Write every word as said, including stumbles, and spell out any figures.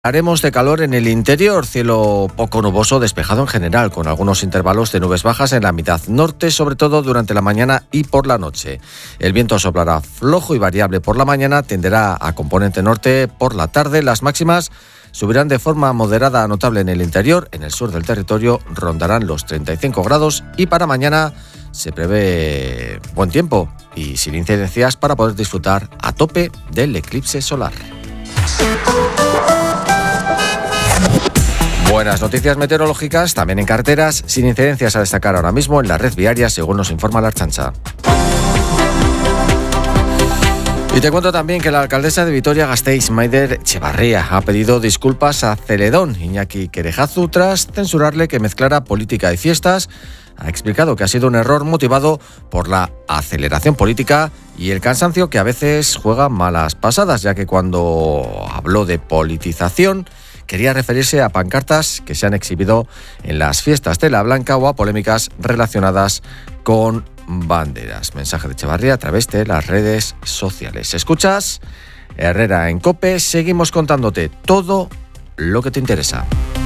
Haremos de calor en el interior, cielo poco nuboso, despejado en general, con algunos intervalos de nubes bajas en la mitad norte, sobre todo durante la mañana y por la noche. El viento soplará flojo y variable por la mañana, tenderá a componente norte por la tarde. Las máximas subirán de forma moderada a notable en el interior. En el sur del territorio rondarán los treinta y cinco grados y para mañana se prevé buen tiempo y sin incidencias para poder disfrutar a tope del eclipse solar. Buenas noticias meteorológicas, también en carreteras, sin incidencias a destacar ahora mismo en la red viaria, según nos informa la Ertzaintza. Y te cuento también que la alcaldesa de Vitoria-Gasteiz, Maider Etxebarria, ha pedido disculpas a Celedón, Iñaki Querejazu, tras censurarle que mezclara política y fiestas. Ha explicado que ha sido un error motivado por la aceleración política y el cansancio que a veces juega malas pasadas, ya que cuando habló de politización quería referirse a pancartas que se han exhibido en las fiestas de la Blanca o a polémicas relacionadas con banderas. Mensaje de Etxebarria a través de las redes sociales. ¿Escuchas? Herrera en COPE, seguimos contándote todo lo que te interesa.